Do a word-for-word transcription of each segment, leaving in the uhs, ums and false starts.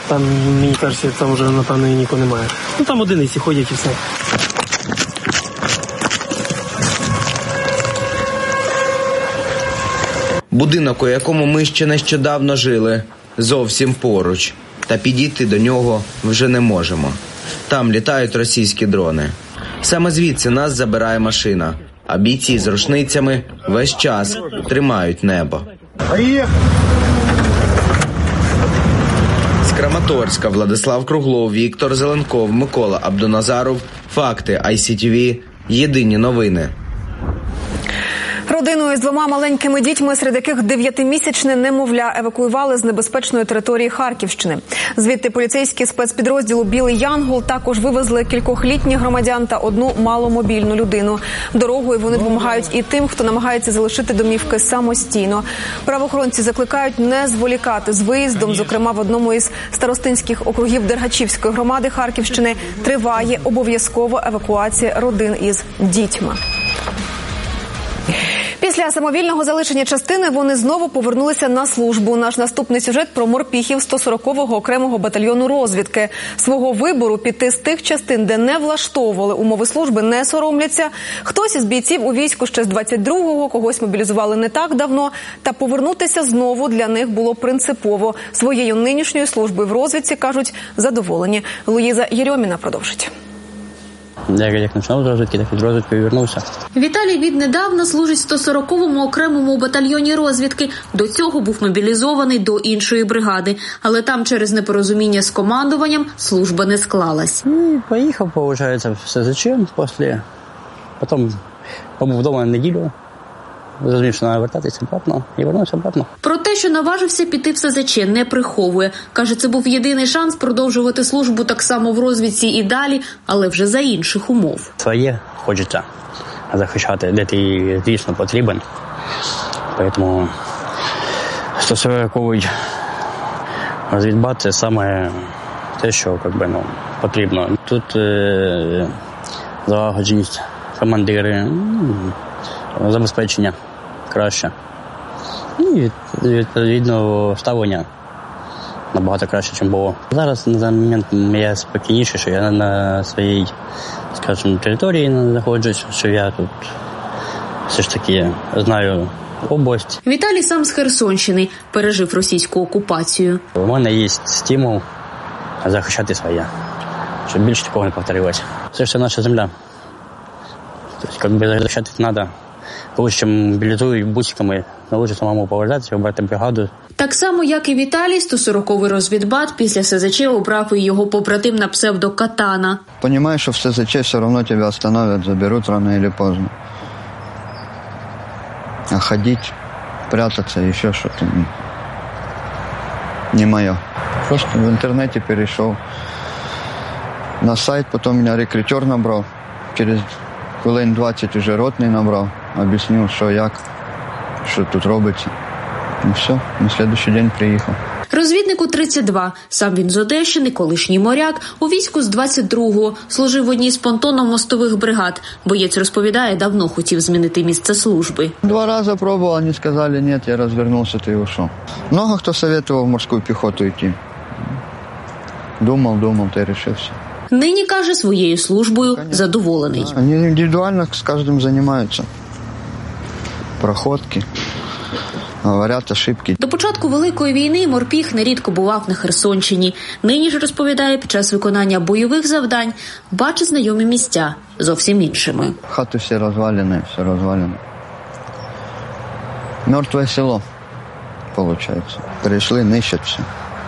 Там, мені кажеться, там вже, напевно, нікого немає. Ну, там одиниці ходять і все. Будинок, у якому ми ще нещодавно жили, зовсім поруч. Та підійти до нього вже не можемо. Там літають російські дрони. Саме звідси нас забирає машина. А бійці з рушницями весь час тримають небо. З Краматорська Владислав Круглов, Віктор Зеленков, Микола Абдуназаров. Факти ай сі ті ві. Єдині новини. Родину із двома маленькими дітьми, серед яких дев'ятимісячне немовля, евакуювали з небезпечної території Харківщини. Звідти поліцейські спецпідрозділу «Білий Янгол» також вивезли кількох літніх громадян та одну маломобільну людину. Дорогою вони допомагають і тим, хто намагається залишити домівки самостійно. Правоохоронці закликають не зволікати з виїздом. Зокрема, в одному із старостинських округів Дергачівської громади Харківщини триває обов'язкова евакуація родин із дітьми. Після самовільного залишення частини вони знову повернулися на службу. Наш наступний сюжет про морпіхів сто сорокового окремого батальйону розвідки. Свого вибору піти з тих частин, де не влаштовували умови служби, не соромляться. Хтось із бійців у війську ще з двадцять другого, когось мобілізували не так давно. Та повернутися знову для них було принципово. Своєю нинішньою службою в розвідці, кажуть, задоволені. Луїза Єрьоміна продовжить. Я як почав з розвідки, так і з розвідки вернувся. Віталій віднедавна служить в сто сороковому окремому батальйоні розвідки. До цього був мобілізований до іншої бригади. Але там через непорозуміння з командуванням служба не склалась. І поїхав, виходить, в ес зет че після. Потім побув вдома неділю. Зрозумів, що треба вертатися обратно, і вернувся обратно. Про те, що наважився піти в ес зет че, не приховує. Каже, це був єдиний шанс продовжувати службу так само в розвідці і далі, але вже за інших умов. Своє хочеться захищати, де ти дійсно потрібен. Тому сто сороковий розвідбат – це саме те, що як би, ну, потрібно. Тут е- залагодженість, командири, забезпечення краще. І, відповідно, ставлення набагато краще, ніж було. Зараз, на даний момент, я спокійніше, що я на своїй, скажімо, території знаходжусь, що я тут все ж таки знаю область. Віталій сам з Херсонщини, пережив російську окупацію. У мене є стимул захищати своє, щоб більше такого не повторилось. Це ж все наша земля. Тобто, якби захищати треба. Лучше мобілізують бусиками, лучше самому повертатися, обрати бригаду. Так само, як і Віталій, сто сороковий розвідбат після ес зет че обрав і його побратим на псевдо Катана. Понимаешь, що в ес зет че все равно тебя остановят, заберут рано или поздно. А ходить, прятаться, еще что-то не мое. Просто в интернете перешел на сайт, потом меня рекрутер набрал. Через хвилин двадцять уже ротний набрав, об'яснив, що як, що тут робиться. І все, на наступний день приїхав. Розвіднику тридцять два. Сам він з Одещини, колишній моряк, у війську з двадцять другого. Служив в одній з понтонно-мостових бригад. Боєць розповідає, давно хотів змінити місце служби. Два рази пробував, вони сказали, ні, я розвернувся, то і ушов. Много хто советував в морську піхоту йти. Думав, думав, та й рішився. Нині, каже, своєю службою задоволений. Вони індивідуально з кожним займаються. Проходки, говорять, ошибки. До початку Великої війни морпіх нерідко бував на Херсонщині. Нині ж, розповідає, під час виконання бойових завдань бачить знайомі місця зовсім іншими. Хати всі розвалені, все розвалено. Мертве село, виходить. Прийшли, нищать все.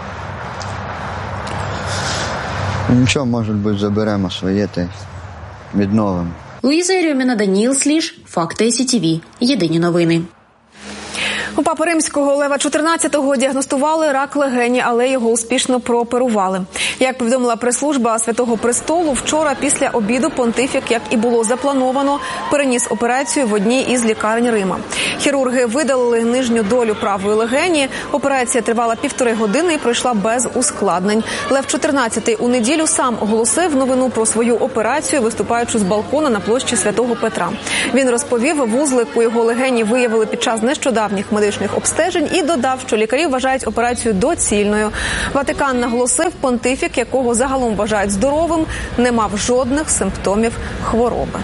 Нічого, може бути, заберемо своє та відновимо. Луїза Єрьоміна, Даніїл Сліж, Факти ай сі ті ві. Єдині новини. У Папи Римського Лева чотирнадцятого діагностували рак легені, але його успішно прооперували. Як повідомила прес-служба Святого Престолу, вчора після обіду понтифік, як і було заплановано, переніс операцію в одній із лікарень Рима. Хірурги видалили нижню долю правої легені. Операція тривала півтори години і пройшла без ускладнень. Лев чотирнадцятий у неділю сам оголосив новину про свою операцію, виступаючи з балкона на площі Святого Петра. Він розповів, вузлик у його легені виявили під час нещодавніх медичних медичних обстежень і додав, що лікарі вважають операцію доцільною. Ватикан наголосив, понтифік, якого загалом вважають здоровим, не мав жодних симптомів хвороби.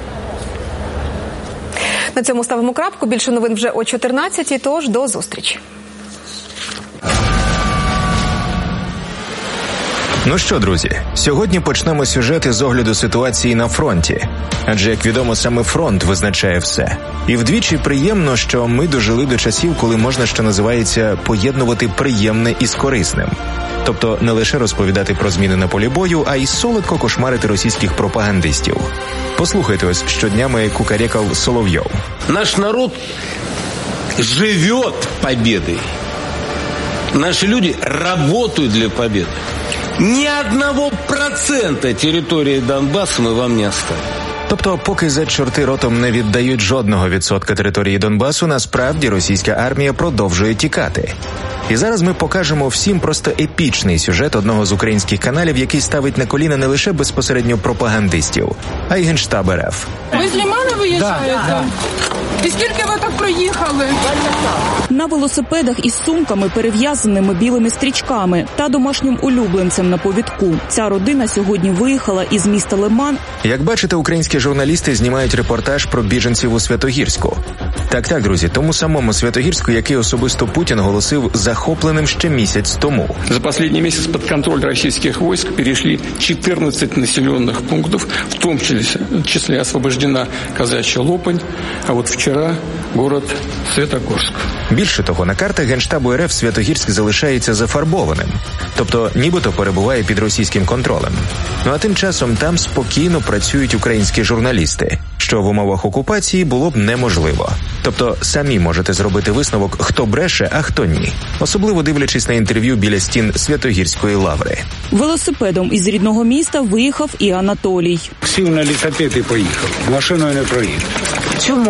На цьому ставимо крапку. Більше новин вже о чотирнадцятій, тож до зустрічі. Ну що, друзі, сьогодні почнемо сюжет із огляду ситуації на фронті. Адже, як відомо, саме фронт визначає все. І вдвічі приємно, що ми дожили до часів, коли можна, що називається, поєднувати приємне із корисним. Тобто не лише розповідати про зміни на полі бою, а й солодко кошмарити російських пропагандистів. Послухайте ось, що днями кукарекав Соловйов. Наш народ живет победой. Наши люди работают для победы. Ни одного процента территории Донбасса мы вам не оставим. Тобто, поки зет-чорти ротом не віддають жодного відсотка території Донбасу, насправді російська армія продовжує тікати. І зараз ми покажемо всім просто епічний сюжет одного з українських каналів, який ставить на коліна не лише безпосередньо пропагандистів, а й Генштаб РФ. Ви з Лимана виїжджаєте? Да, да. І скільки ви так проїхали? На велосипедах із сумками, перев'язаними білими стрічками та домашнім улюбленцем на повідку. Ця родина сьогодні виїхала із міста Лиман. Як бачите, українські журналісти знімають репортаж про біженців у Святогірську. Так-так, друзі, тому самому Святогірську, який особисто Путін оголосив захопленим ще місяць тому. За останній місяць під контроль російських військ перейшли чотирнадцять населених пунктів, в тому числі освобождена Казача Лопань, а от вчора город Святогорськ. Більше того, на картах Генштабу РФ Святогірськ залишається зафарбованим. Тобто, нібито перебуває під російським контролем. Ну а тим часом там спокійно працюють українські журналісти, що в умовах окупації було б неможливо. Тобто, самі можете зробити висновок, хто бреше, а хто ні. Особливо дивлячись на інтерв'ю біля стін Святогірської лаври. Велосипедом із рідного міста виїхав і Анатолій. Сів на лісопед і поїхав. Машиною не проїхав. Чому?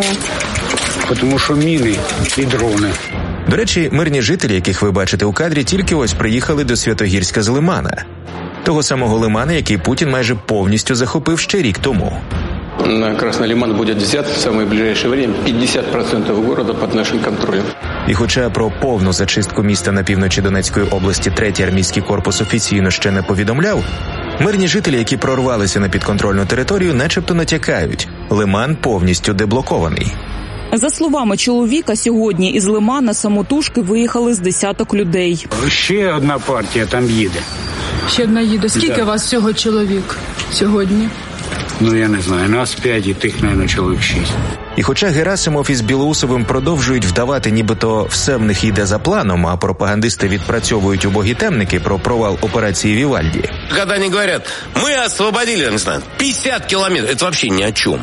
Тому що міни і дрони. До речі, мирні жителі, яких ви бачите у кадрі, тільки ось приїхали до Святогірська з Лимана. Того самого Лимана, який Путін майже повністю захопив ще рік тому. На Красный Лиман будет взят в самое ближайшее время пятьдесят процентов города под нашим контролем. І хоча про повну зачистку міста на півночі Донецької області третій армійський корпус офіційно ще не повідомляв, мирні жителі, які прорвалися на підконтрольну територію, начебто натякають – Лиман повністю деблокований. За словами чоловіка, сьогодні із Лимана самотужки виїхали з десяток людей. Ще одна партія там їде. Ще одна їде. Скільки Да. вас всього чоловік сьогодні? Ну, я не знаю, нас п'ять і тих, мабуть, чоловік шість. І хоча Герасимов із Білоусовим продовжують вдавати, нібито все в них йде за планом, а пропагандисти відпрацьовують убогі темники про провал операції Вівальді. Когда они говорят, мы освободили, не знаю, пятьдесят километров, это вообще ни о чем.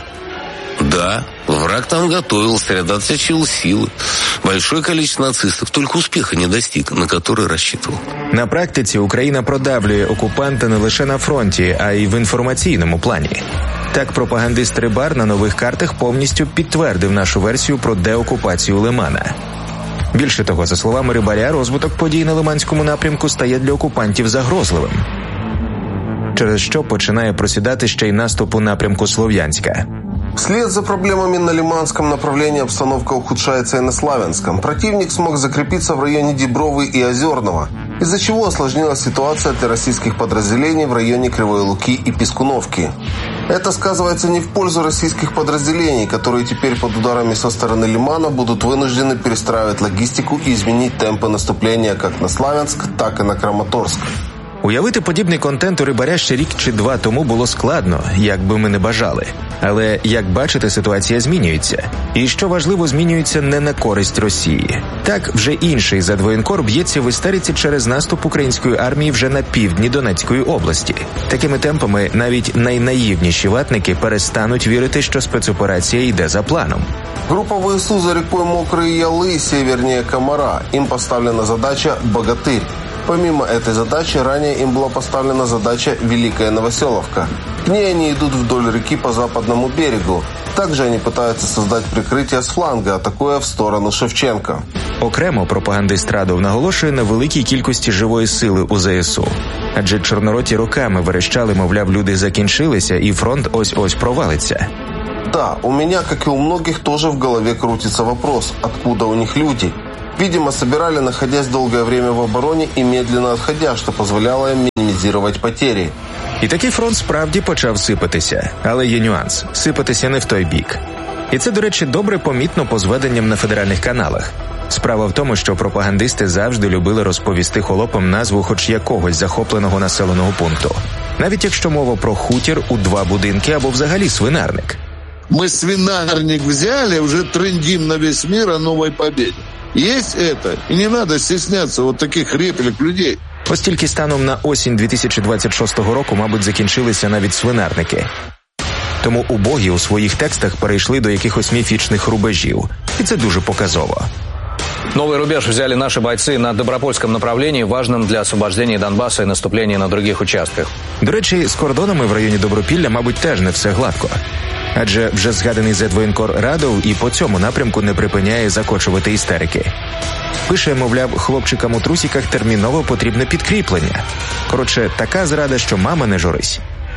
Да, враг там готовил, сосредоточил силы. Большое количество нацистов, только успеха не достиг, на который рассчитывал. На практиці Україна продавлює окупанта не лише на фронті, а й в інформаційному плані. Так пропагандист Рибар на нових картах повністю підтвердив нашу версію про деокупацію Лимана. Більше того, за словами Рибаря, розвиток подій на Лиманському напрямку стає для окупантів загрозливим. Через що починає просідати ще й наступ у напрямку Слов'янська. Вслед за проблемами на Лиманском направлении обстановка ухудшается и на Славянском. Противник смог закрепиться в районе Дебровы и Озерного, из-за чего осложнилась ситуация для российских подразделений в районе Кривой Луки и Пескуновки. Это сказывается не в пользу российских подразделений, которые теперь под ударами со стороны Лимана будут вынуждены перестраивать логистику и изменить темпы наступления как на Славянск, так и на Краматорск. Уявити подібний контент у Рибаря ще рік чи два тому було складно, як би ми не бажали. Але, як бачите, ситуація змінюється. І, що важливо, змінюється не на користь Росії. Так, вже інший задвоєнкор б'ється в істериці через наступ української армії вже на півдні Донецької області. Такими темпами навіть найнаївніші ватники перестануть вірити, що спецоперація йде за планом. Группа ВСУ за рекой Мокрые Ялы, севернее Комара. Им поставлена задача «Богатырь». Помимо этой задачи, ранее им была поставлена задача «Великая Новоселовка». К ней они идут вдоль реки по западному берегу. Также они пытаются создать прикрытие с фланга, атакуя в сторону Шевченка. Окремо пропагандист Радов наголошує на великій кількості живої сили у ЗСУ. Адже чорнороті роками верещали, мовляв, люди закінчилися і фронт ось-ось провалиться. Да, у меня, как и у многих, тоже в голове крутится вопрос, откуда у них люди. Видимо, собирали, находясь долгое время в обороне и медленно отходя, что позволяло им минимизировать потери. І такий фронт справді почав сипатися. Але є нюанс – сипатися не в той бік. І це, до речі, добре помітно по зведенням на федеральних каналах. Справа в тому, що пропагандисти завжди любили розповісти холопам назву хоч якогось захопленого населеного пункту. Навіть якщо мова про хутір у два будинки або взагалі свинарник. Ми свинарник взяли, вже трендим на весь мир о новій побєді. Есть это, і не треба стеснятися от таких реплік людей. Ось тільки станом на осінь дві тисячі двадцять шостого року, мабуть, закінчилися навіть свинарники. Тому убогі у своїх текстах перейшли до якихось міфічних рубежів. І це дуже показово. Новый рубеж взяли наши бойцы на Добропольском направлении, важном для освобождения Донбасса и наступления на других участках. До речі, з кордонами в районі Добропілля, мабуть, теж не все гладко. Адже вже згаданий зет-воєнкор Радов і по цьому напрямку не припиняє закочувати істерики. Пише, мовляв, хлопчикам у трусиках терміново потрібне підкріплення. Коротше, така зрада, що мама не журись.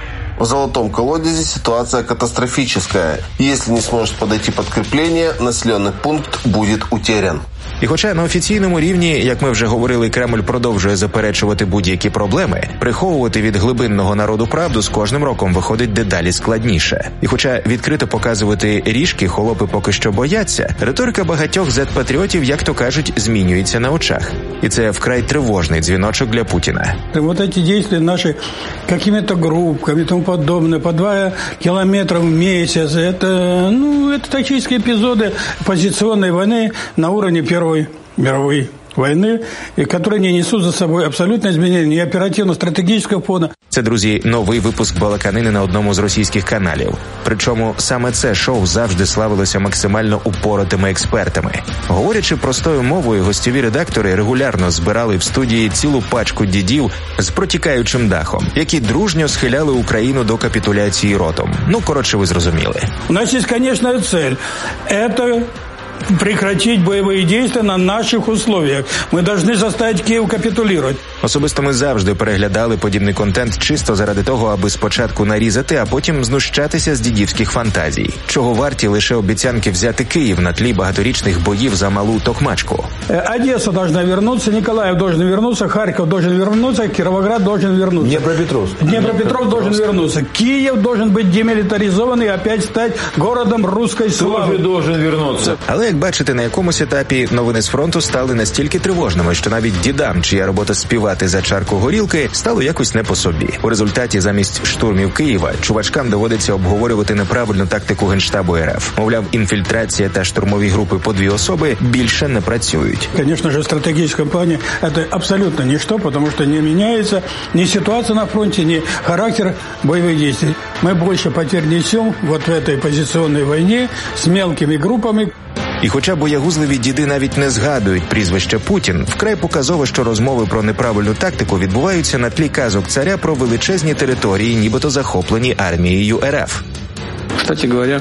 В Золотом колодезе ситуация катастрофическая. Если не сможет подойти подкрепление, населенный пункт будет утерян. І хоча на офіційному рівні, як ми вже говорили, Кремль продовжує заперечувати будь-які проблеми, приховувати від глибинного народу правду з кожним роком виходить дедалі складніше. І хоча відкрито показувати ріжки холопи поки що бояться, риторика багатьох зет-патріотів, як то кажуть, змінюється на очах. І це вкрай тривожний дзвіночок для Путіна. Вот эти действия наши какими-то группками и тому подобное, по два километра в месяц, это, ну, это тактические эпизоды позиционной войны на уровне Первой мировой войны, которые не несут за собой абсолютно изменения ни оперативно-стратегического фона. Це, друзі, новий випуск балаканини на одному з російських каналів. Причому саме це шоу завжди славилося максимально упоротими експертами. Говорячи простою мовою, гостьові редактори регулярно збирали в студії цілу пачку дідів з протікаючим дахом, які дружньо схиляли Україну до капітуляції ротом. Ну, коротше, ви зрозуміли. У нас є конечна ціль – це прекратить бойові дії на наших условиях. Ми повинні заставити Київ капітулювати. Особисто ми завжди переглядали подібний контент чисто заради того, аби спочатку нарізати, а потім знущатися з дідівських фантазій. Чого варті лише обіцянки взяти Київ на тлі багаторічних боїв за малу Токмачку. Одеса должна вернуться, Николаев должен вернуться, Харьков должен вернуться, Кировоград должен вернуться. Днепропетровск. Днепропетровск должен вернуться. Киев должен быть демилитаризован и опять стать городом русской славы. Тоже должен вернуться. Але, як бачите, на якомусь етапі новини з фронту стали настільки тривожними, що навіть дідам, чия робота співати за чарку горілки, стало якось не по собі. У результаті замість штурмів Києва чувачкам доводиться обговорювати неправильну тактику Генштабу РФ. Мовляв, інфільтрація та штурмові групи по дві особи більше не працюють. Звісно ж, в стратегічному плані це абсолютно ніщо, тому що не міняється ні ситуація на фронті, ні характер бойових дій. Ми більше потерь несемо вот в цій позиційній війні з мелкими групами. І хоча боягузливі діди навіть не згадують прізвище Путін, вкрай показово, що розмови про неправильну тактику відбуваються на тлі казок царя про величезні території, нібито захоплені армією РФ. Кстати говоря,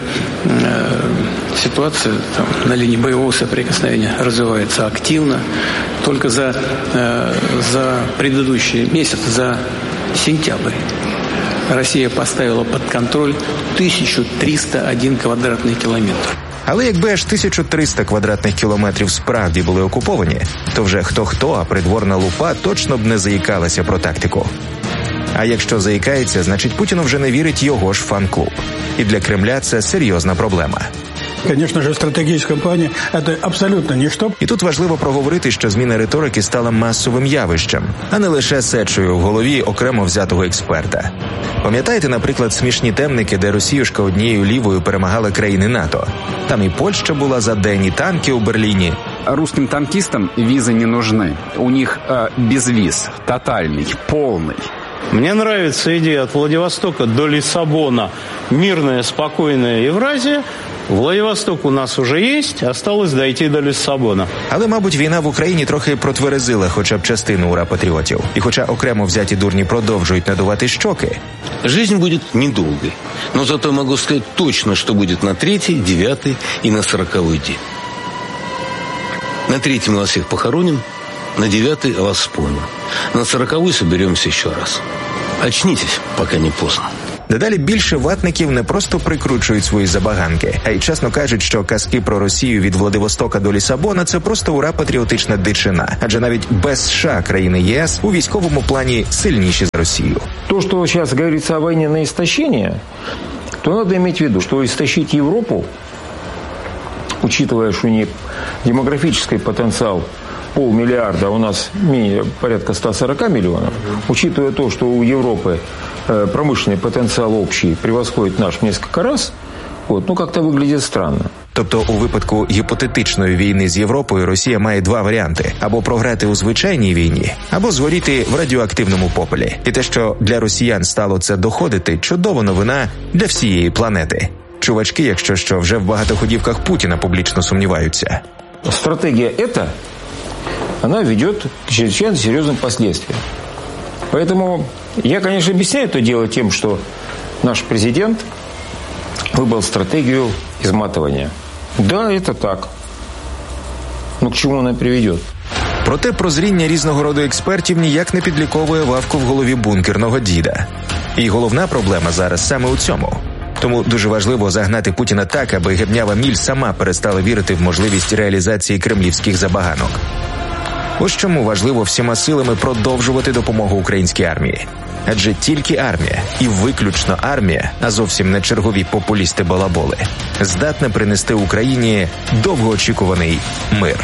ситуация там, на линии боевого соприкосновения развивается активно. Только за, за предыдущий месяц, за сентябрь, Россия поставила под контроль тисячу триста один квадратний кілометр. Але якби аж тисяча триста квадратних кілометрів справді були окуповані, то вже хто-хто, а придворна лупа точно б не заїкалася про тактику. А якщо заїкається, значить Путіну вже не вірить його ж фан-клуб. І для Кремля це серйозна проблема. Звісно ж, в стратегічному плані це абсолютно ніщо. І тут важливо проговорити, що зміна риторики стала масовим явищем, а не лише сечею в голові окремо взятого експерта. Пам'ятаєте, наприклад, смішні темники, де Росіюшка однією лівою перемагала країни НАТО? Там і Польща була за день, і танки у Берліні. Русским танкистам визы не нужны. У них э, безвиз, тотальный, полный. Мне нравится идея от Владивостока до Лиссабона. Мирная, спокойная Евразия. Владивосток у нас уже есть, осталось дойти до Лиссабона. Але, мабуть, війна в Україні трохи протверезила хоча б частину ура-патріотів. І хоча окремо взяті дурні продовжують надувати щоки. Жизнь будет недолгой, но зато могу сказать точно, что будет на третий, девятый и на сороковой день. На третий мы вас всех похороним, на девятый вас вспомним. На сороковой соберемся еще раз. Очнитесь, пока не поздно. Дедалі більше ватників не просто прикручують свої забаганки, а й чесно кажуть, що казки про Росію від Владивостока до Лісабона – це просто ура патріотична дичина. Адже навіть без США країни ЄС у військовому плані сильніші за Росію. То, что сейчас говорится о войне на истощение, то надо иметь в виду, что истощить Европу, учитывая, что у нее демографический потенциал полмиллиарда, а у нас менее, порядка ста сорока миллионов, учитывая то, что у Европы э, промышленный потенциал общий превосходит наш в несколько раз, вот, ну как-то выглядит странно. Тобто у випадку гіпотетичної війни з Європою Росія має два варіанти – або програти у звичайній війні, або згоріти в радіоактивному попелі. І те, що для росіян стало це доходити – чудова новина для всієї планети. Чувачки, якщо що, вже в багатоходівках Путіна публічно сумніваються. Стратегия эта, она ведет к чрезвычайно серьезным последствиям. Поэтому я, конечно, объясняю это дело тем, что наш президент выбрал стратегию изматывания. Да, это так. Но к чему она приведет? Проте прозріння різного роду експертів ніяк не підліковує вавку в голові бункерного діда. І головна проблема зараз саме у цьому. Тому дуже важливо загнати Путіна так, аби гебнява міль сама перестала вірити в можливість реалізації кремлівських забаганок. Ось чому важливо всіма силами продовжувати допомогу українській армії. Адже тільки армія, і виключно армія, а зовсім не чергові популісти-балаболи, здатна принести Україні довгоочікуваний мир.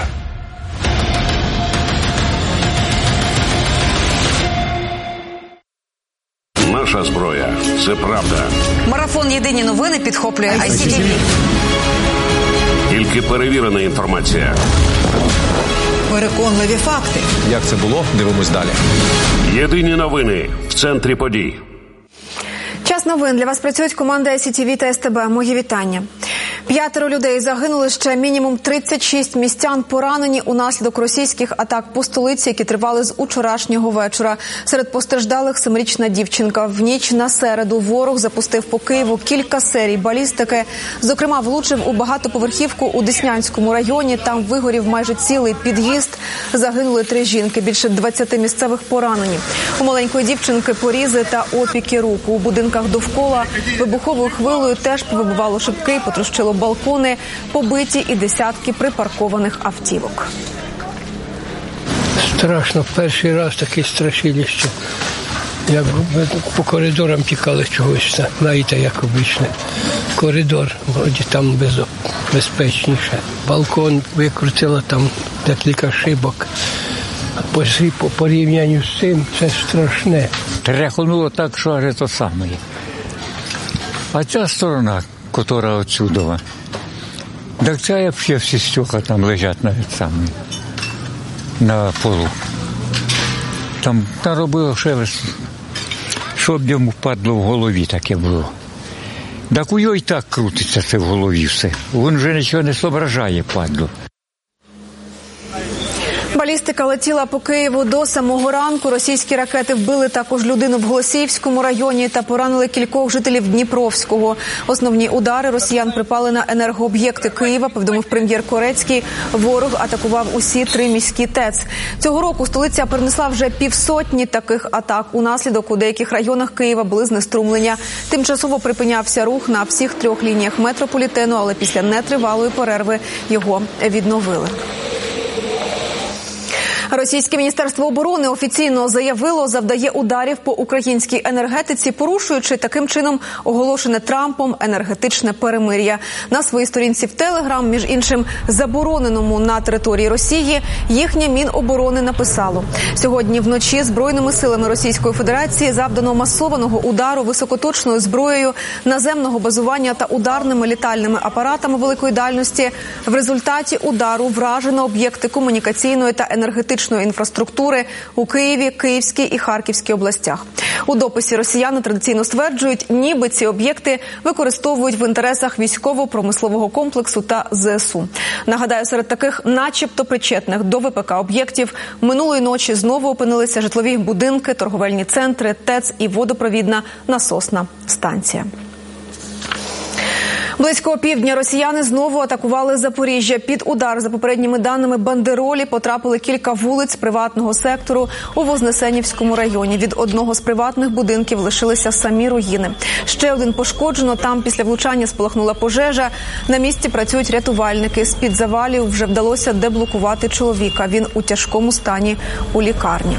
Наша зброя – це правда. Марафон «Єдині новини» підхоплює ай сі ті ві. Тільки перевірена інформація. Переконливі факти. Як це було? Дивимось далі. Єдині новини в центрі подій. Час новин. Для вас працюють команди ай сі ті ві та ес те бе. Мої вітання. П'ятеро людей загинули, ще мінімум тридцять шість містян поранені унаслідок російських атак по столиці, які тривали з учорашнього вечора. Серед постраждалих семирічна дівчинка. В ніч на середу ворог запустив по Києву кілька серій балістики. Зокрема, влучив у багатоповерхівку у Деснянському районі. Там вигорів майже цілий під'їзд. Загинули три жінки, більше двадцяти місцевих поранені. У маленької дівчинки порізи та опіки рук. У будинках довкола вибуховою хвилею теж повибивало шибки, потрощило балкони, побиті і десятки припаркованих автівок. Страшно. Перший раз таке страшилище. Як по коридорам тікали чогось, знаєте, як обично. Коридор, вроді там безпечніше. Балкон викрутило, там декілька шибок. По порівнянню з цим це страшне. Тряхнуло так, що аж це саме. А ця сторона, котра отсюда, так це взагалі всі стекла там лежать на, самі, на полу. Там наробило шелест, щоб йому падло в голові, таке було. Так у його і так крутиться це в голові все. Він вже нічого не соображає, падло. Балістика летіла по Києву до самого ранку. Російські ракети вбили також людину в Голосіївському районі та поранили кількох жителів Дніпровського. Основні удари росіян припали на енергооб'єкти Києва, повідомив прем'єр Корецький. Ворог атакував усі три міські ТЕЦ. Цього року столиця перенесла вже півсотні таких атак. Унаслідок у деяких районах Києва були знеструмлення. Тимчасово припинявся рух на всіх трьох лініях метрополітену, але після нетривалої перерви його відновили. Російське міністерство оборони офіційно заявило, завдає ударів по українській енергетиці, порушуючи таким чином оголошене Трампом енергетичне перемир'я. На своїй сторінці в Телеграм, між іншим, забороненому на території Росії, їхнє Міноборони написало: сьогодні вночі Збройними силами Російської Федерації завдано масованого удару високоточною зброєю наземного базування та ударними літальними апаратами великої дальності. В результаті удару вражено об'єкти комунікаційної та енергетичної інфраструктури у Києві, Київській і Харківській областях. У дописі росіяни традиційно стверджують, ніби ці об'єкти використовують в інтересах військово-промислового комплексу та зе ес у. Нагадаю, серед таких начебто причетних до ве пе ка об'єктів минулої ночі знову опинилися житлові будинки, торговельні центри, ТЕЦ і водопровідна насосна станція. Близько півдня росіяни знову атакували Запоріжжя. Під удар, за попередніми даними бандеролі, потрапили кілька вулиць приватного сектору у Вознесенівському районі. Від одного з приватних будинків лишилися самі руїни. Ще один пошкоджено. Там після влучання спалахнула пожежа. На місці працюють рятувальники. З-під завалів вже вдалося деблокувати чоловіка. Він у тяжкому стані у лікарні.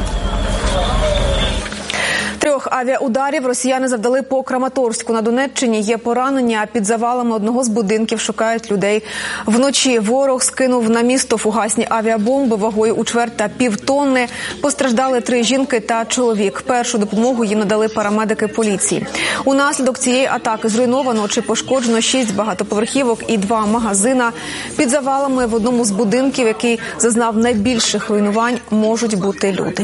Трьох авіаударів росіяни завдали по Краматорську. На Донеччині є поранені, а під завалами одного з будинків шукають людей. Вночі ворог скинув на місто фугасні авіабомби вагою у чверть та півтонни. Постраждали три жінки та чоловік. Першу допомогу їм надали парамедики поліції. Унаслідок цієї атаки зруйновано чи пошкоджено шість багатоповерхівок і два магазина. Під завалами в одному з будинків, який зазнав найбільших руйнувань, можуть бути люди.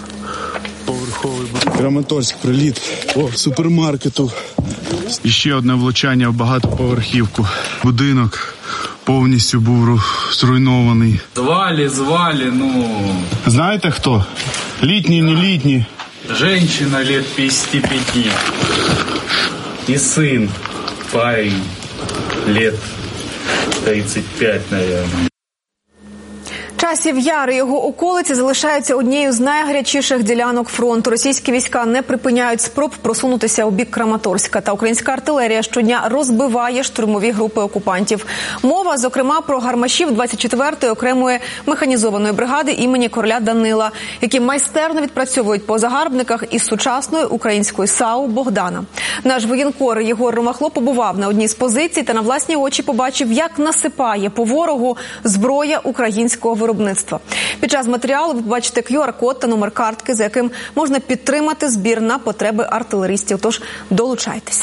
Краматорськ, приліт по супермаркету. І ще одне влучання в багатоповерхівку. Будинок повністю був зруйнований. Звали, звали, ну... Знаєте хто? Літні, не літні. Женщина лет пятьдесят пять. И сын, парень, лет тридцать пять, наверное. Часів Яр і його околиці залишаються однією з найгарячіших ділянок фронту. Російські війська не припиняють спроб просунутися у бік Краматорська. Та українська артилерія щодня розбиває штурмові групи окупантів. Мова, зокрема, про гармашів двадцять четвертої окремої механізованої бригади імені короля Данила, які майстерно відпрацьовують по загарбниках із сучасної української САУ «Богдана». Наш воєнкор Єгор Ромахло побував на одній з позицій та на власні очі побачив, як насипає по ворогу зброя українського виробництва. Під час матеріалу ви побачите кю ар-код та номер картки, за яким можна підтримати збір на потреби артилеристів. Тож долучайтеся.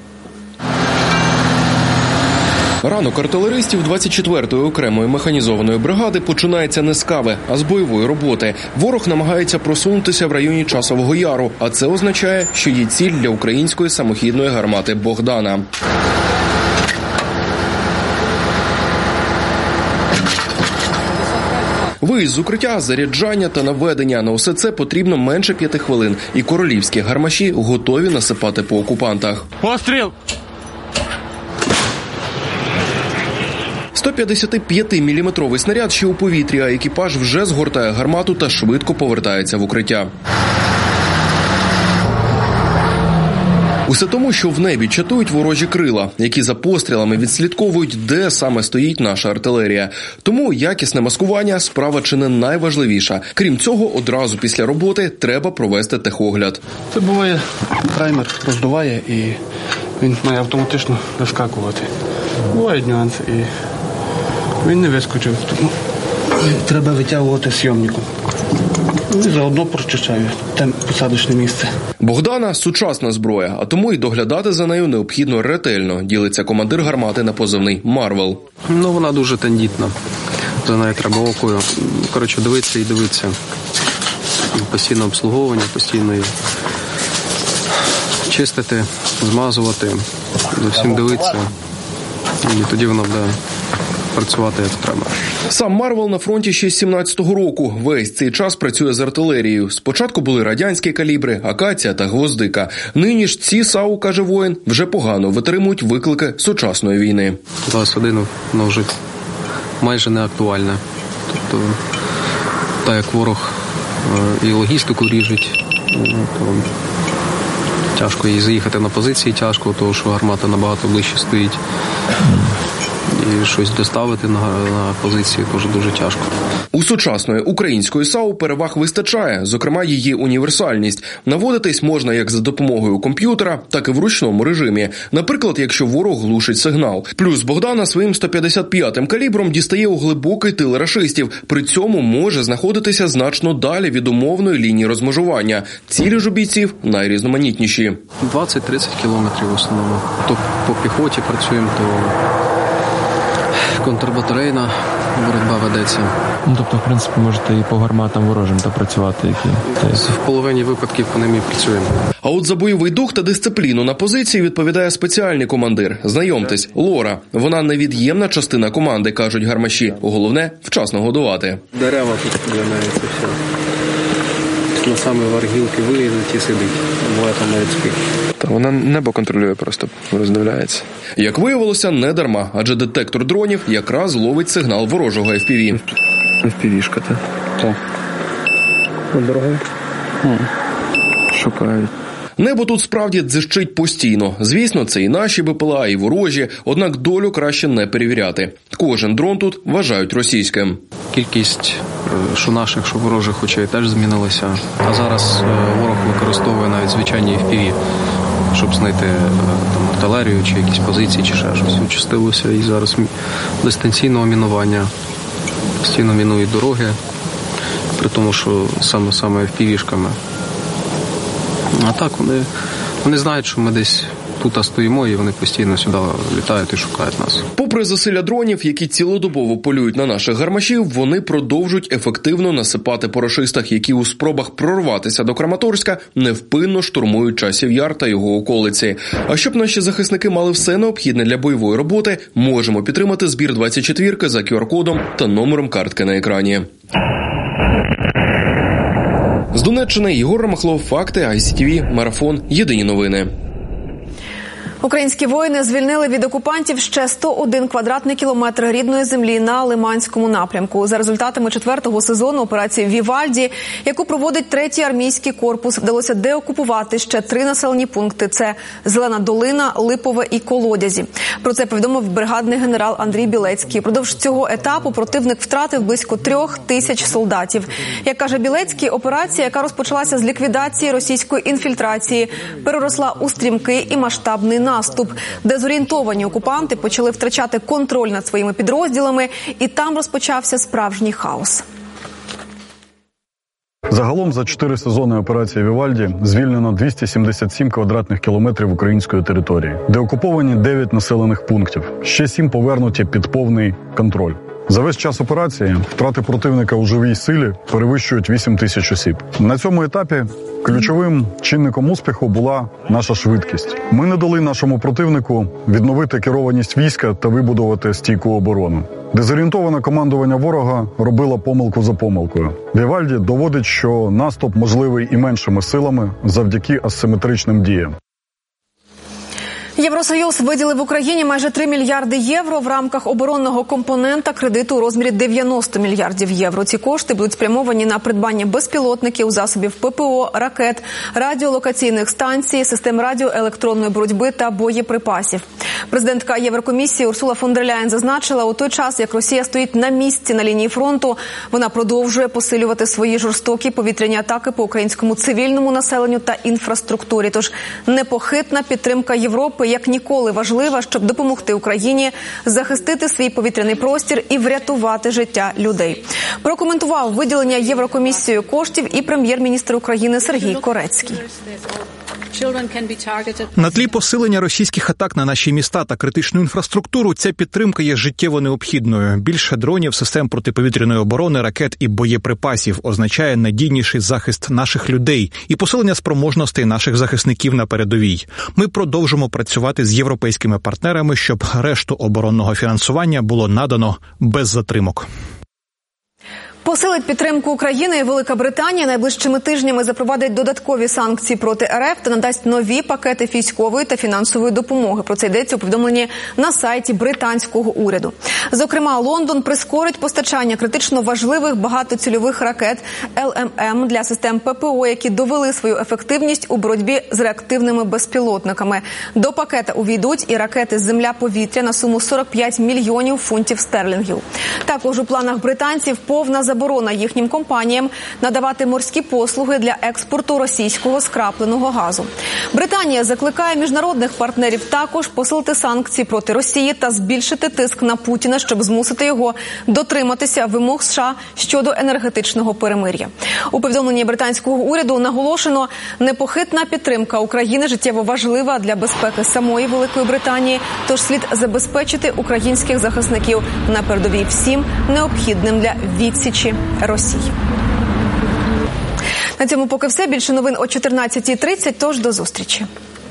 Ранок артилеристів двадцять четвертої окремої механізованої бригади починається не з кави, а з бойової роботи. Ворог намагається просунутися в районі Часового Яру, а це означає, що є ціль для української самохідної гармати «Богдана». Виїзд з укриття, заряджання та наведення – на усе це потрібно менше п'яти хвилин. І королівські гармаші готові насипати по окупантах. Постріл! сто п'ятдесятип'ятиміліметровий снаряд ще у повітрі, а екіпаж вже згортає гармату та швидко повертається в укриття. Усе тому, що в небі чатують ворожі крила, які за пострілами відслідковують, де саме стоїть наша артилерія. Тому якісне маскування – справа чи не найважливіша. Крім цього, одразу після роботи треба провести техогляд. Це буває, праймер роздуває і він має автоматично вискакувати. Бувають нюанси і він не вискочив. Тому треба витягувати зйомником. І заодно прочищаю там посадочне місце. «Богдана» – сучасна зброя, а тому і доглядати за нею необхідно ретельно, ділиться командир гармати на позивний «Марвел». Ну, вона дуже тендітна. За нею треба окою. Коротше, дивитися і дивитися. Постійне обслуговування, постійно її чистити, змазувати, за всім дивитися. І тоді вона буде працювати як треба. Сам Марвел на фронті ще з сімнадцятого року. Весь цей час працює з артилерією. Спочатку були радянські калібри, акація та гвоздика. Нині ж ці САУ, каже воїн, вже погано витримують виклики сучасної війни. двадцять один воно вже майже не актуальне. Тобто, так як ворог і логістику ріжуть, то тяжко їй заїхати на позиції, тяжко, тому що гармата набагато ближче стоїть. І щось доставити на, на позиції теж дуже тяжко. У сучасної української САУ переваг вистачає, зокрема її універсальність. Наводитись можна як за допомогою комп'ютера, так і в ручному режимі. Наприклад, якщо ворог глушить сигнал. Плюс Богдана своїм сто п'ятдесят п'ятим калібром дістає у глибокий тил рашистів. При цьому може знаходитися значно далі від умовної лінії розмежування. Цілі ж у бійців найрізноманітніші. двадцять-тридцять кілометрів в основному. То по піхоті працюємо, то контрбатарейна боротьба ведеться. Ну, тобто, в принципі, можете і по гарматам ворожим та працювати, які... В половині випадків по ним і працюємо. А от за бойовий дух та дисципліну на позиції відповідає спеціальний командир. Знайомтесь, Лора. Вона невід'ємна частина команди, кажуть гармаші. Головне – вчасно годувати. Дерева тут для неї це все. на самі варгілки вилізуть і сидить. Буває там навіть спить. Та вона небо контролює просто, роздивляється. Як виявилося, не дарма, адже детектор дронів якраз ловить сигнал ворожого еф пі ві. еф пі ві-шка, так? Так. Дорогий? Шукають. Небо тут справді дзищить постійно. Звісно, це і наші Б П Л А, і ворожі, однак долю краще не перевіряти. Кожен дрон тут вважають російським. Кількість що наших, що ворожих очей теж змінилася. А зараз ворог використовує навіть звичайні еф пі ві, щоб знайти там артилерію чи якісь позиції, чи ще щось. Участилося і зараз дистанційного мінування. Постійно мінують дороги, при тому, що саме-саме еф пі ві-шками. А так, вони, вони знають, що ми десь тут стоїмо, і вони постійно сюди літають і шукають нас. Попри засилля дронів, які цілодобово полюють на наших гармашів, вони продовжують ефективно насипати по рашистах, які у спробах прорватися до Краматорська невпинно штурмують Часів Яр та його околиці. А щоб наші захисники мали все необхідне для бойової роботи, можемо підтримати збір двадцять четвірки за ку ар кодом та номером картки на екрані. З Донеччини Єгор Ромахлов, Факти, ай сі ті ві, Марафон, Єдині новини. Українські воїни звільнили від окупантів ще сто один квадратний кілометр рідної землі на Лиманському напрямку. За результатами четвертого сезону операції «Вівальді», яку проводить третій армійський корпус, вдалося деокупувати ще три населені пункти – це Зелена Долина, Липове і Колодязі. Про це повідомив бригадний генерал Андрій Білецький. Продовж цього етапу противник втратив близько трьох тисяч солдатів. Як каже Білецький, операція, яка розпочалася з ліквідації російської інфільтрації, переросла у стрімкий і масштабний напрямок. Наступ. Дезорієнтовані окупанти почали втрачати контроль над своїми підрозділами, і там розпочався справжній хаос. Загалом за чотири сезони операції «Вівальді» звільнено двісті сімдесят сім квадратних кілометрів української території, де окуповані дев'ять населених пунктів, ще сім повернуті під повний контроль. За весь час операції втрати противника у живій силі перевищують вісім тисяч осіб. На цьому етапі ключовим чинником успіху була наша швидкість. Ми не дали нашому противнику відновити керованість війська та вибудувати стійку оборону. Дезорієнтоване командування ворога робило помилку за помилкою. «Вівальді» доводить, що наступ можливий і меншими силами завдяки асиметричним діям. Євросоюз виділив Україні майже три мільярди євро в рамках оборонного компонента кредиту у розмірі дев'яносто мільярдів євро. Ці кошти будуть спрямовані на придбання безпілотників, засобів П П О, ракет, радіолокаційних станцій, систем радіоелектронної боротьби та боєприпасів. Президентка Єврокомісії Урсула фон дер Ляєн зазначила, у той час, як Росія стоїть на місці на лінії фронту, вона продовжує посилювати свої жорстокі повітряні атаки по українському цивільному населенню та інфраструктурі. Тож непохитна підтримка Європи як ніколи важлива, щоб допомогти Україні захистити свій повітряний простір і врятувати життя людей. Прокоментував виділення Єврокомісією коштів і прем'єр-міністр України Сергій Корецький. На тлі посилення російських атак на наші міста та критичну інфраструктуру ця підтримка є життєво необхідною. Більше дронів, систем протиповітряної оборони, ракет і боєприпасів означає надійніший захист наших людей і посилення спроможностей наших захисників на передовій. Ми продовжимо працювати з європейськими партнерами, щоб решту оборонного фінансування було надано без затримок. Посилить підтримку України і Велика Британія. Найближчими тижнями запровадить додаткові санкції проти Р Ф та надасть нові пакети військової та фінансової допомоги. Про це йдеться у повідомленні на сайті британського уряду. Зокрема, Лондон прискорить постачання критично важливих багатоцільових ракет Л М М для систем П П О, які довели свою ефективність у боротьбі з реактивними безпілотниками. До пакета увійдуть і ракети «Земля-повітря» на суму сорок п'ять мільйонів фунтів стерлінгів. Також у планах британців повна заборона їхнім компаніям надавати морські послуги для експорту російського скрапленого газу. Британія закликає міжнародних партнерів також посилити санкції проти Росії та збільшити тиск на Путіна, щоб змусити його дотриматися вимог США щодо енергетичного перемир'я. У повідомленні британського уряду наголошено, непохитна підтримка України життєво важлива для безпеки самої Великої Британії, тож слід забезпечити українських захисників на передовій всім необхідним для відсічі Росії. На цьому поки все. Більше новин о чотирнадцятій тридцять, тож до зустрічі.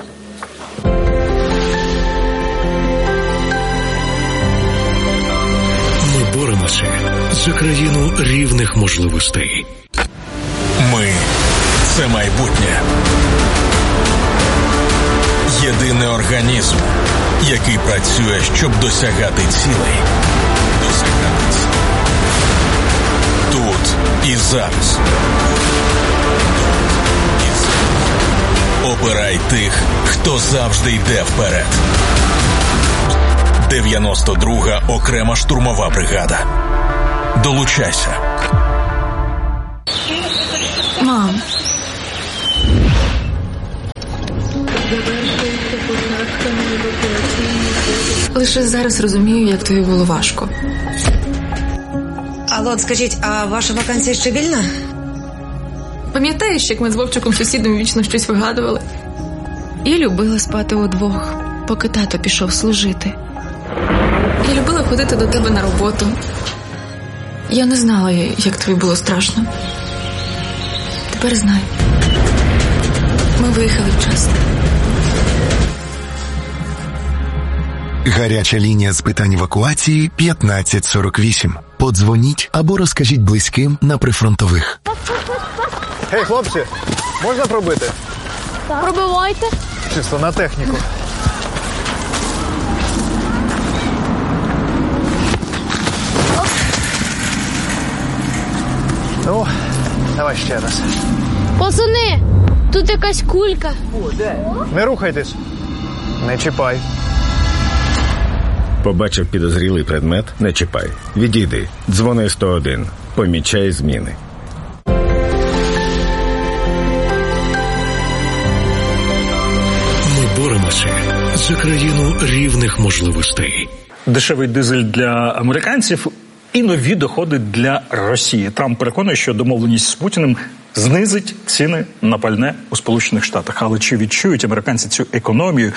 Ми боремося за країну рівних можливостей. Ми Це майбутнє. Єдиний організм, який працює, щоб досягати цілей. Досягати цілей. Тут і зараз. Тут і зараз. Обирай тих, хто завжди йде вперед. дев'яносто друга окрема штурмова бригада. Долучайся. Мам. Лише зараз розумію, як тобі було важко. Алло, скажіть, а ваша вакансія ще вільна? Пам'ятаєш, як ми з Вовчиком сусідом вічно щось вигадували? Я любила спати удвох, поки тато пішов служити. Я любила ходити до тебе на роботу. Я не знала, як тобі було страшно. Тепер знаю. Ми виїхали вчасно. Гаряча лінія з питань евакуації п'ятнадцять сорок вісім. Подзвоніть або розкажіть близьким на прифронтових. Гей, хлопці, можна пробити? Так. Пробивайте. Чисто на техніку. Ну, давай ще раз. Пацани, тут якась кулька. О, де? Не рухайтесь. Не чіпай. Побачив підозрілий предмет? Не чіпай. Відійди. Дзвони сто один. Помічай зміни. Ми боремося за країну рівних можливостей. Дешевий дизель для американців і нові доходи для Росії. Трамп переконує, що домовленість з Путіним знизить ціни на пальне у Сполучених Штатах. Але чи відчують американці цю економію?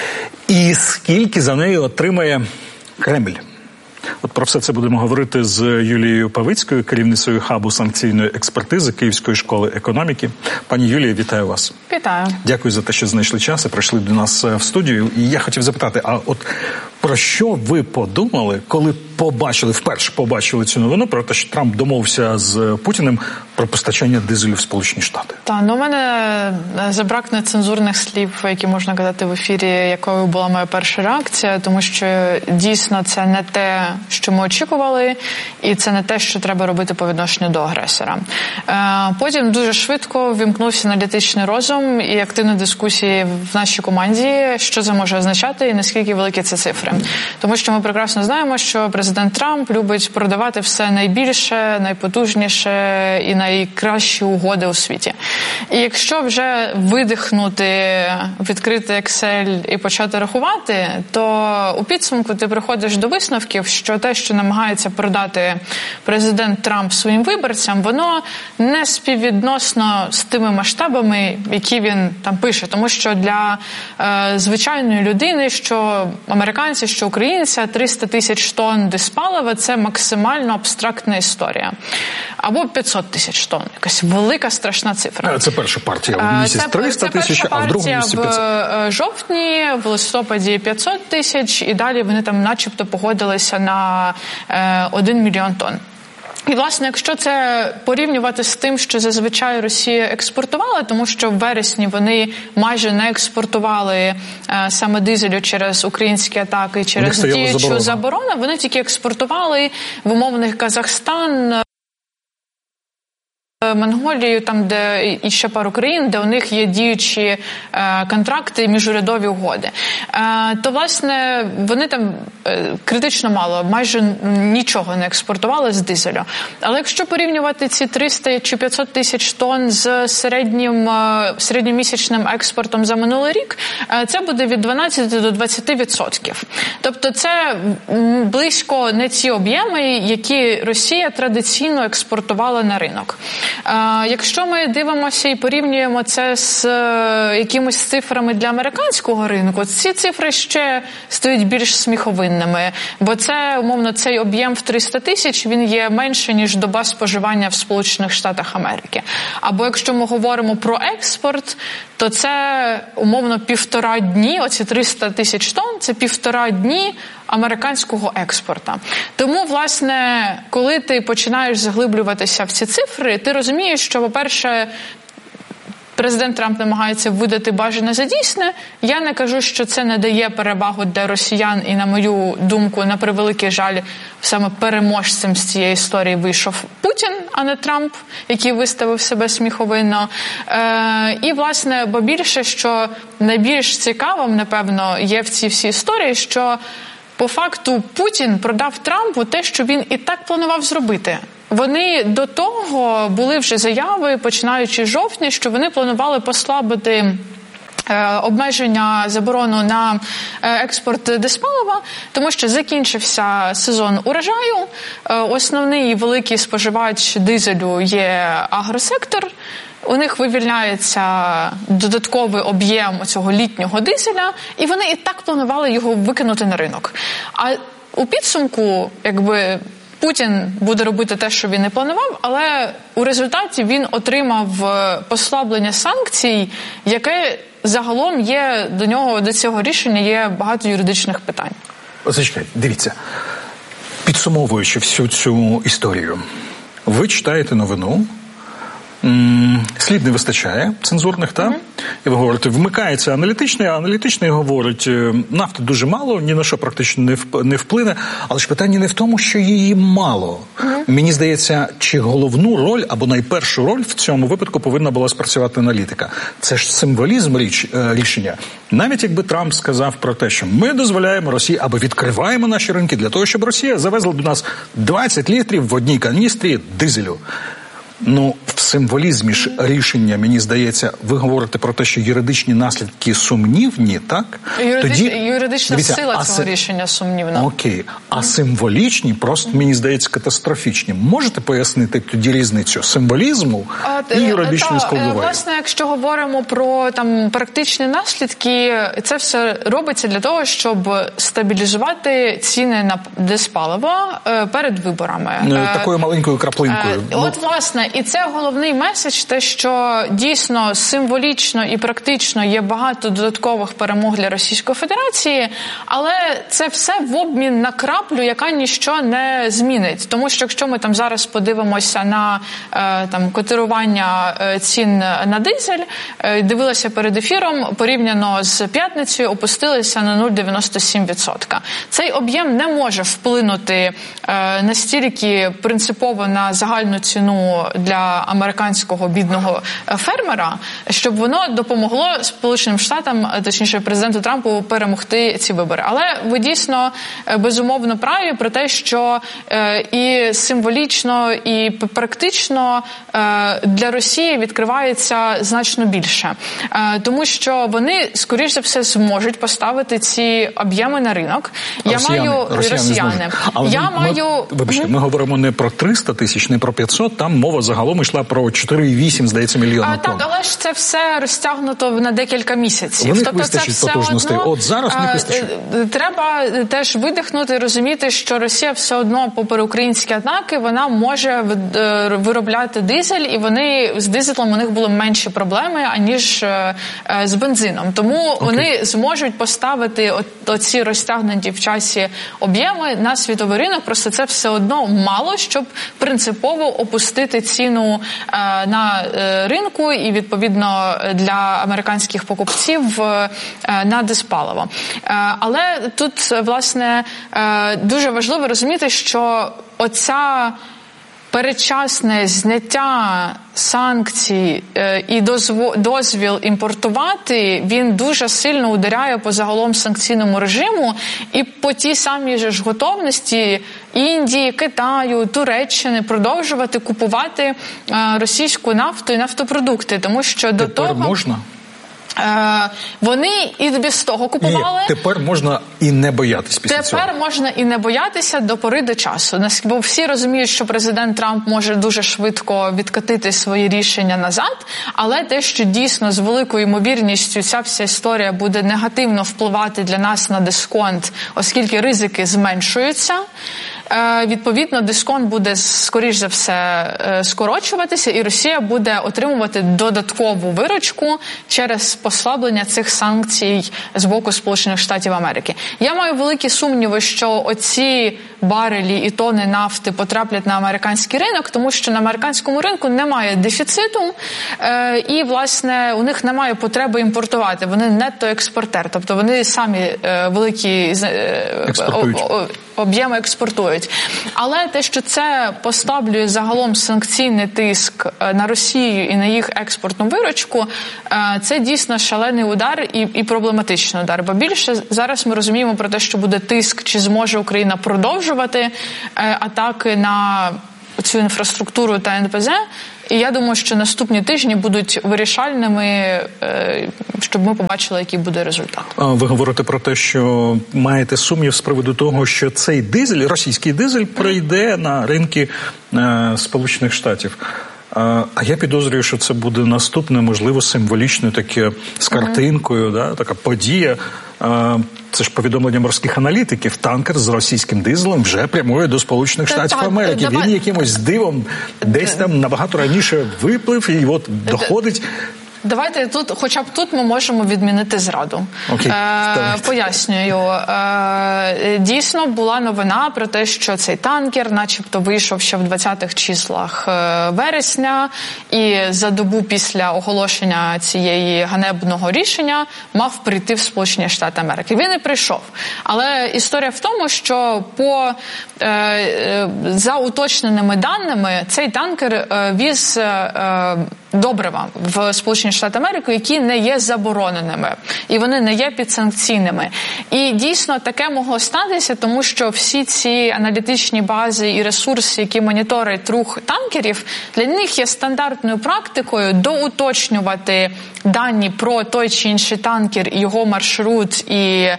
І скільки за нею отримає Кремль? От про все це будемо говорити з Юлією Павицькою, керівницею хабу санкційної експертизи Київської школи економіки. Пані Юлія, вітаю вас. Вітаю. Дякую за те, що знайшли час і прийшли до нас в студію. І я хотів запитати, а от про що ви подумали, коли побачили, вперше побачили цю новину про те, що Трамп домовився з Путіним про постачання дизелю в Сполучені Штати? Та, ну, у мене забракне цензурних слів, які можна казати в ефірі, якою була моя перша реакція, тому що дійсно це не те, що ми очікували, і це не те, що треба робити по відношенню до агресора. Потім дуже швидко ввімкнувся аналітичний розум і активні дискусії в нашій команді, що це може означати і наскільки великі це цифри. Тому що ми прекрасно знаємо, що президент Трамп любить продавати все найбільше, найпотужніше і найкращі угоди у світі. І якщо вже видихнути, відкрити Excel і почати рахувати, то у підсумку ти приходиш до висновків, що те, що намагається продати президент Трамп своїм виборцям, воно не співвідносно з тими масштабами, які він там пише. Тому що для е, звичайної людини, що американці, що українця, триста тисяч тонн диспалива – це максимально абстрактна історія. Або п'ятсот тисяч тонн. Якась велика, страшна цифра. Це перша партія. В місяць триста тисяч, а в другому місяці п'ятсот. В жовтні, в листопаді п'ятсот тисяч, і далі вони там начебто погодилися на один мільйон тонн. І, власне, якщо це порівнювати з тим, що зазвичай Росія експортувала, тому що в вересні вони майже не експортували е, саме дизелю через українські атаки, через діючу заборону. заборону, вони тільки експортували в умовних Казахстан, Монголію, там, де і ще пару країн, де у них є діючі е, контракти, міжурядові угоди. Е, то, власне, вони там е, критично мало, майже нічого не експортували з дизелю. Але якщо порівнювати ці триста чи п'ятсот тисяч тонн з середнім, е, середньомісячним експортом за минулий рік, е, це буде від дванадцяти до двадцяти відсотків. Тобто це близько не ті об'єми, які Росія традиційно експортувала на ринок. Якщо ми дивимося і порівнюємо це з якимись цифрами для американського ринку, ці цифри ще стають більш сміховинними, бо це, умовно, цей об'єм в триста тисяч, він є менше, ніж доба споживання в Сполучених Штатах Америки. Або якщо ми говоримо про експорт, то це, умовно, півтора дні, оці триста тисяч тонн, це півтора дні американського експорту. Тому, власне, коли ти починаєш заглиблюватися в ці цифри, ти розумієш, що, по-перше, президент Трамп намагається видати бажане за дійсне. Я не кажу, що це не дає перевагу для росіян, і, на мою думку, на превеликий жаль, саме переможцем з цієї історії вийшов Путін, а не Трамп, який виставив себе сміховинно. Е, і, власне, бо більше, що найбільш цікавим, напевно, є в цій всій історії, що по факту Путін продав Трампу те, що він і так планував зробити. Вони до того були вже заяви, починаючи з жовтня, що вони планували послабити обмеження, заборону на експорт диспалива, тому що закінчився сезон урожаю. Основний великий споживач дизелю є агросектор. У них вивільняється додатковий об'єм цього літнього дизеля, і вони і так планували його викинути на ринок. А у підсумку, якби, Путін буде робити те, що він і планував, але у результаті він отримав послаблення санкцій, яке загалом є до нього, до цього рішення є багато юридичних питань. Зачекайте, дивіться, підсумовуючи всю цю історію, ви читаєте новину, слів не вистачає цензурних, так? Mm-hmm. І ви говорите, вмикається аналітичний, а аналітичний говорить, нафти дуже мало, ні на що практично не вплине, але ж питання не в тому, що її мало. Mm-hmm. Мені здається, чи головну роль, або найпершу роль в цьому випадку повинна була спрацювати аналітика. Це ж символізм річ, рішення. Навіть якби Трамп сказав про те, що ми дозволяємо Росії, або відкриваємо наші ринки для того, щоб Росія завезла до нас двадцять літрів в одній каністрі дизелю. Ну, в символізмі ж рішення, мені здається, ви говорите про те, що юридичні наслідки сумнівні, так? Юридич... Тоді, юридична дивіться, сила цього си... рішення сумнівна. Окей. А символічні, просто, мені здається, катастрофічні. Можете пояснити тоді різницю символізму а, і юридичної складової? Власне, якщо говоримо про там практичні наслідки, це все робиться для того, щоб стабілізувати ціни на диспаливо перед виборами. Такою маленькою краплинкою. От, власне, і це головний меседж, те, що дійсно символічно і практично є багато додаткових перемог для Російської Федерації, але це все в обмін на краплю, яка ніщо не змінить. Тому що якщо ми там зараз подивимося на е, там котирування цін на дизель, е, дивилася перед ефіром, порівняно з п'ятницею опустилися на нуль цілих дев'яносто сім відсотка. Цей об'єм не може вплинути е, настільки принципово на загальну ціну для американського бідного фермера, щоб воно допомогло Сполученим Штатам, точніше президенту Трампу, перемогти ці вибори. Але ви дійсно безумовно праві про те, що е, і символічно, і практично е, для Росії відкривається значно більше. Е, тому що вони, скоріш за все, зможуть поставити ці об'єми на ринок. Я росіяни, маю росіяни. росіяни. Але Я ми, маю... Ми, вибачте, ми говоримо не про триста тисяч, не про п'ятсот, там мова загалом йшла про чотири цілих вісім, здається, мільйона тонн. Так, але ж це все розтягнуто на декілька місяців. У них тобто вистачить це все потужностей. одно, От зараз не вистачить. Треба теж видихнути і розуміти, що Росія все одно, попри українські атаки, вона може виробляти дизель, і вони з дизелем у них були менші проблеми, аніж з бензином. Тому okay. вони зможуть поставити оці розтягнуті в часі об'єми на світовий ринок, просто це все одно мало, щоб принципово опустити ціну на ринку і, відповідно, для американських покупців на диспаливо. Але тут, власне, дуже важливо розуміти, що оця передчасне зняття санкцій і дозвіл імпортувати, він дуже сильно ударяє по загалом санкційному режиму і по тій самій же ж готовності Індії, Китаю, Туреччини продовжувати купувати російську нафту і нафтопродукти, тому що до Тепер того... можна? Вони і без того купували. Ні, тепер можна і не боятися після тепер цього. Тепер можна і не боятися до пори до часу. Бо всі розуміють, що президент Трамп може дуже швидко відкатити свої рішення назад, але те, що дійсно з великою ймовірністю ця вся історія буде негативно впливати для нас на дисконт, оскільки ризики зменшуються, відповідно, дисконт буде, скоріш за все, скорочуватися, і Росія буде отримувати додаткову виручку через послаблення цих санкцій з боку Сполучених Штатів Америки. Я маю великі сумніви, що оці барелі і тони нафти потраплять на американський ринок, тому що на американському ринку немає дефіциту, е, і, власне, у них немає потреби імпортувати. Вони нетто-експортер, тобто вони самі е, великі е, об'єми експортують. Але те, що це послаблює загалом санкційний тиск на Росію і на їх експортну виручку, е, це дійсно шалений удар і, і проблематичний удар. Бо більше зараз ми розуміємо про те, що буде тиск, чи зможе Україна продовжувати е, атаки на цю інфраструктуру та ен пе зет. І я думаю, що наступні тижні будуть вирішальними, щоб ми побачили, який буде результат. Ви говорите про те, що маєте сумнів з приводу того, що цей дизель, російський дизель, прийде на ринки е, Сполучених Штатів. А я підозрюю, що це буде наступне, можливо, символічне таке з картинкою, mm-hmm. да, така подія. Це ж повідомлення морських аналітиків. Танкер з російським дизелем вже прямує до Сполучених Штатів Америки. Давай. Він якимось дивом десь там набагато раніше виплив і от доходить. Давайте тут, хоча б тут ми можемо відмінити зраду. Okay. Е, пояснюю. Е, дійсно, була новина про те, що цей танкер начебто вийшов ще в двадцятих числах вересня, і за добу після оголошення цієї ганебного рішення мав прийти в Сполучені Штати Америки. Він і прийшов. Але історія в тому, що по, е, за уточненими даними цей танкер е, віз е, добрива в Сполучені Штати Америки, які не є забороненими, і вони не є підсанкційними. І дійсно таке могло статися, тому що всі ці аналітичні бази і ресурси, які моніторять рух танкерів, для них є стандартною практикою доуточнювати дані про той чи інший танкер, його маршрут і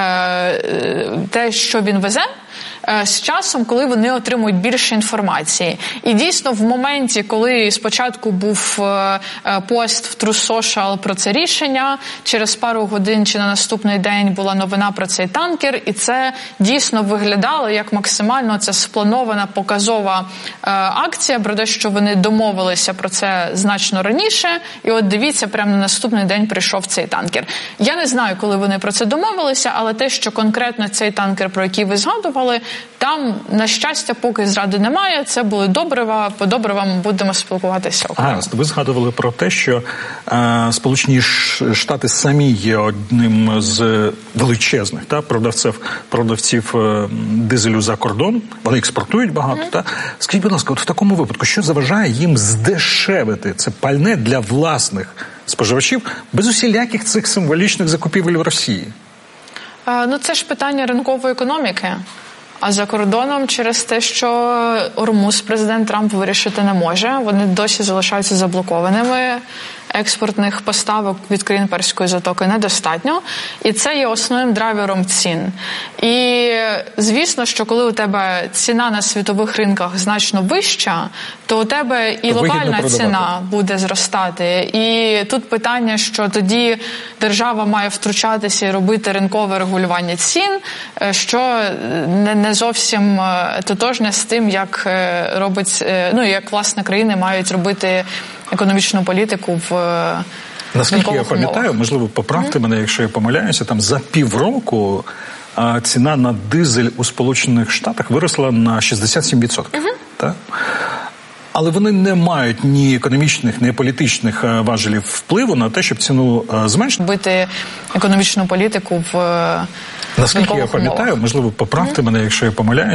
е, те, що він везе, з часом, коли вони отримують більше інформації. І дійсно в моменті, коли спочатку був пост в Truth Social про це рішення, через пару годин чи на наступний день була новина про цей танкер, і це дійсно виглядало як максимально це спланована показова акція, про те, що вони домовилися про це значно раніше, і от дивіться, прямо на наступний день прийшов цей танкер. Я не знаю, коли вони про це домовилися, але те, що конкретно цей танкер, про який ви згадували, там, на щастя, поки зради немає, це були добрива, по добривам будемо спілкуватися. Гаразд, ви згадували про те, що е, Сполучені Штати самі є одним з величезних та, продавців, продавців е, дизелю за кордон, вони експортують багато. Mm-hmm. Та. Скажіть, будь ласка, от в такому випадку, що заважає їм здешевити це пальне для власних споживачів без усіляких цих символічних закупівель в Росії? Е, ну, це ж питання ринкової економіки. А за кордоном через те, що Ормуз президент Трамп вирішити не може, вони досі залишаються заблокованими. Експортних поставок від країн Перської затоки недостатньо, і це є основним драйвером цін. І звісно, що коли у тебе ціна на світових ринках значно вища, то у тебе і локальна ціна буде зростати. І тут питання, що тоді держава має втручатися і робити ринкове регулювання цін, що не зовсім тотожне з тим, як робить, ну, як власне країни мають робити економічну політику в наскільки я пам'ятаю, умовах. Можливо, поправте mm-hmm. мене, якщо я помиляюся, там за півроку а, ціна на дизель у Сполучених Штатах виросла на шістдесят сім відсотків. Mm-hmm. Так? Але вони не мають ні економічних, ні політичних важелів впливу на те, щоб ціну зменшити. Бити економічну політику в наскільки я пам'ятаю, можливо, поправте mm-hmm. мене, якщо я помиляюся.